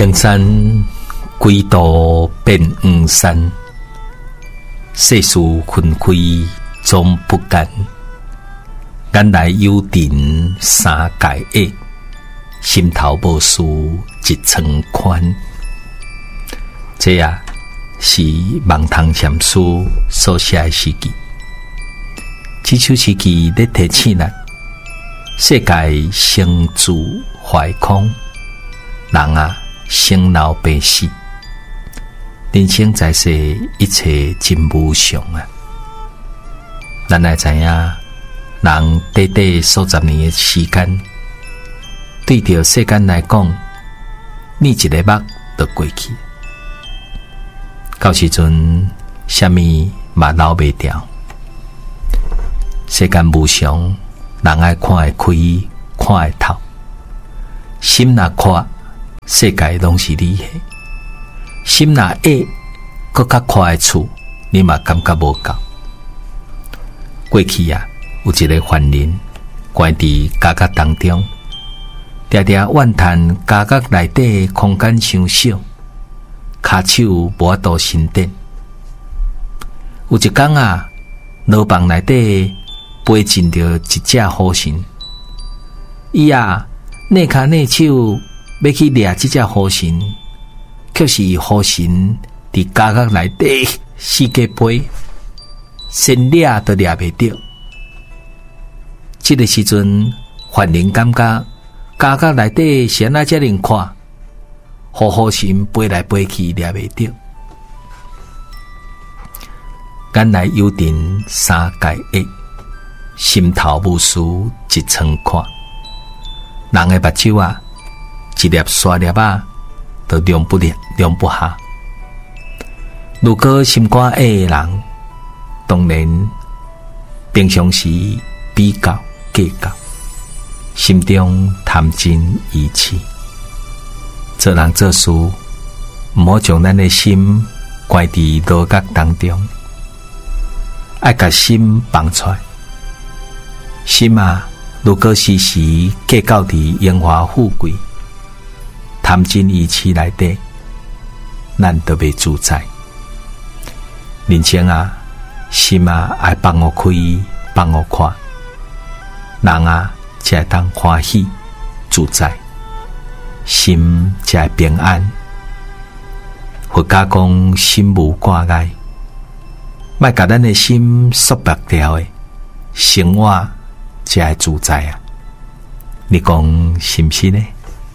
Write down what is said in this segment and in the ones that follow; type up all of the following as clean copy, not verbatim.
青山归途变黄山，世事纷飞总不甘。眼内有tình三界恶，心头无事一寸宽。这是望唐禅师所写的诗句。这首诗句在提醒咱：世界生住坏空，人生老病死，人生在世，一切真无常咱要知影，人短短数十年的时间，对着世间来讲，你一个目就过去。到时阵，什么嘛留袂掉。世间无常，人爱看会开，看会透。心若宽，世界拢是你的；心若矮，搁较宽的厝，你嘛感觉无够。过去有一个犯人，关伫家觉当中，常常怨叹家觉内底空间伤小，骹手无法度伸展。有一天牢房内底飞进着一只虎神，伊躡骹躡手要去掠这只虎神，却是虎神伫家觉内底四界飞，先掠都掠袂着。这个时阵，犯人感觉家觉内底是安怎遮尔宽，虎神飞来飞去掠袂着。眼内有tình三界恶，心头无事一寸宽。人的目睭一粒沙粒都容不下。如果心肝矮的人，当然平常时比较计较，心中贪嗔疑痴。做人做事，毋好将咱的心关伫牢角当中，爱甲心放出来。心如果时时计较伫荣华富贵、贪嗔疑痴内底，咱都袂自在。人生心爱放互开，放互看，人才会当欢喜自在，心才会平安。佛家讲心无挂碍，莫甲咱的心束缚掉的，生活才会自在你讲是毋是呢？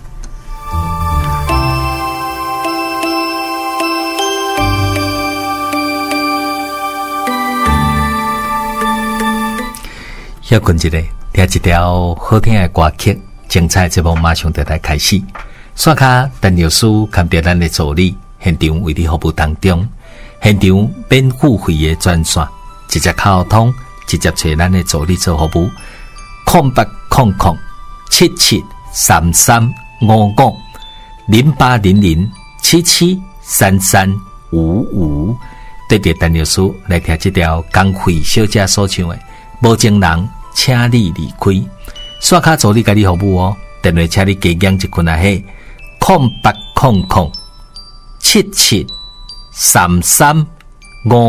休困一下，听一条好听的歌曲，精彩节目马上就来开始。刷卡陈律师看到咱的助理现场为你服务当中，现场免付费的专线，直接卡通，直接找咱的助理做服务。08007733550800773355，对着陈律师来听这条工会小姐所唱的无情人请你离开，刷卡助理甲你服务电话请你加减一困嘿，0800773355。